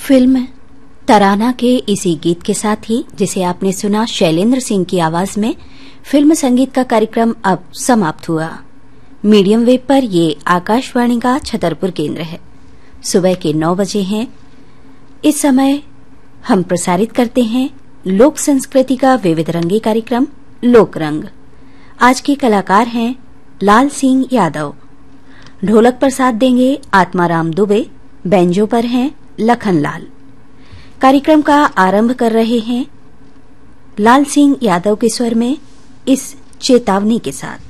Film तराना के इसी गीत के साथ ही जिसे आपने सुना शैलेंद्र सिंह की आवाज में, फिल्म संगीत का कार्यक्रम अब समाप्त हुआ। मीडियम वेव पर ये आकाशवाणी का छतरपुर केंद्र है। सुबह के 9 बजे हैं। इस समय हम प्रसारित करते हैं लोक संस्कृति का विविध रंगी कार्यक्रम लोकरंग। आज के कलाकार हैं लाल सिंह यादव। ढोलक पर साथ देंगे आत्माराम दुबे, बैंजो पर हैं लखनलाल। कार्यक्रम का आरंभ कर रहे हैं लाल सिंह यादव के स्वर में इस चेतावनी के साथ।